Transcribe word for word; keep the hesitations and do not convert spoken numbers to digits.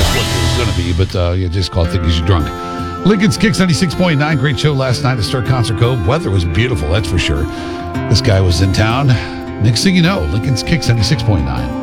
that's what it was going to be, but uh, you just call it Think 'Cause You're Drunk. Lincoln's Kicks ninety-six point nine. Great show last night at Star Concert Cove. Weather was beautiful, that's for sure. This guy was in town. Next thing you know, Lincoln's Kicks ninety-six point nine.